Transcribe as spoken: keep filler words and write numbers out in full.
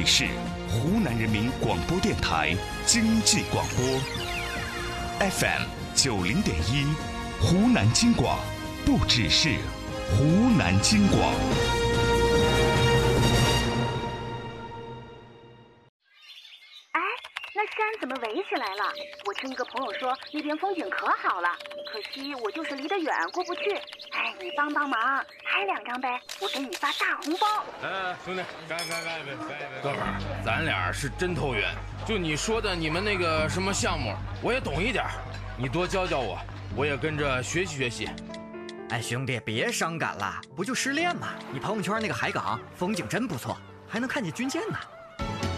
里是湖南人民广播电台经济广播 F M 九零点一，湖南经广，不只是湖南经广。 哎，那山怎么围起来了？我听一个朋友说那边风景可好了，可惜我就是离得远过不去。哎，你帮帮忙，拍两张呗，我给你发大红包。 哎，兄弟，干干干干！哥们儿，咱俩是真投缘。就你说的你们那个什么项目，我也懂一点，你多教教我，我也跟着学习学习。 哎，兄弟，别伤感了，不就失恋吗？你朋友圈那个海港风景真不错，还能看见军舰呢。